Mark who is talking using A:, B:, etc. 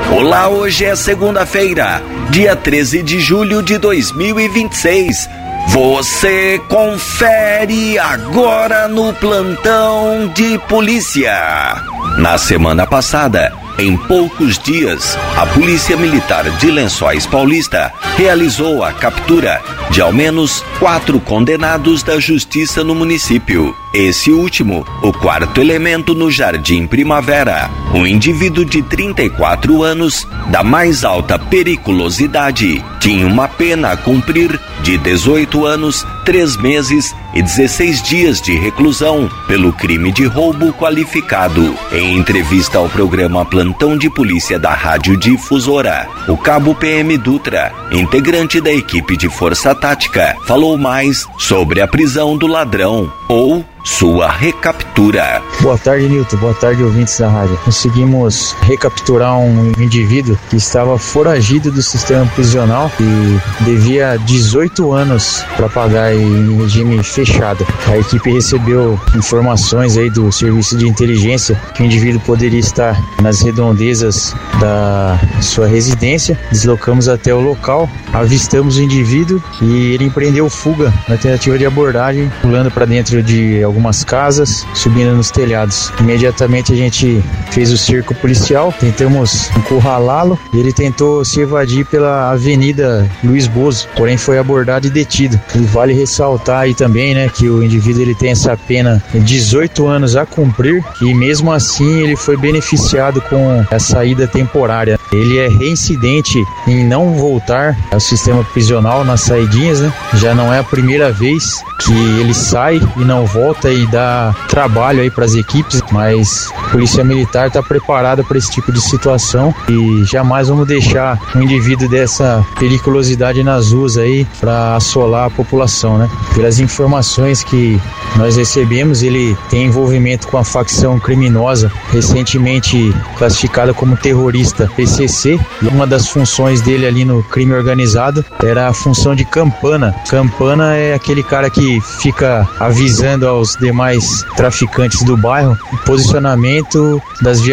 A: Olá, hoje é segunda-feira, dia 13 de julho de 2026. Você confere agora no plantão de polícia. Na semana passada, em poucos dias, a Polícia Militar de Lençóis Paulista realizou a captura de ao menos 4 condenados da justiça no município. Esse último, o quarto elemento no Jardim Primavera, um indivíduo de 34 anos, da mais alta periculosidade, tinha uma pena a cumprir de 18 anos, 3 meses e 16 dias de reclusão pelo crime de roubo qualificado. Em entrevista ao programa Plantão de Polícia da Rádio Difusora, o cabo PM Dutra, integrante da equipe de Força Tática, falou mais sobre a prisão do ladrão ou sua recaptura.
B: Boa tarde, Nilton. Boa tarde, ouvintes da rádio. Conseguimos recapturar um indivíduo que estava foragido do sistema prisional e devia 18 anos para pagar em regime fechado. A equipe recebeu informações aí do serviço de inteligência que o indivíduo poderia estar nas redondezas da sua residência. Deslocamos até o local, avistamos o indivíduo e ele empreendeu fuga na tentativa de abordagem, pulando para dentro de algumas casas, subindo nos telhados. Imediatamente a gente fez o cerco policial, tentamos encurralá-lo e ele tentou se evadir pela Avenida Luiz Bozo, porém foi abordado e detido. E vale ressaltar aí também, né, que o indivíduo ele tem essa pena de 18 anos a cumprir e mesmo assim ele foi beneficiado com a saída temporária. Ele é reincidente em não voltar ao sistema prisional nas saidinhas, né? Já não é a primeira vez que ele sai e não volta e dá trabalho aí para as equipes, mas a Polícia Militar está preparada para esse tipo de situação e jamais vamos deixar um indivíduo dessa periculosidade nas ruas aí para assolar a população, né? Pelas informações que nós recebemos, ele tem envolvimento com a facção criminosa recentemente classificada como terrorista PCC, e uma das funções dele ali no crime organizado era a função de campana. Campana é aquele cara que fica avisando aos demais traficantes do bairro o posicionamento das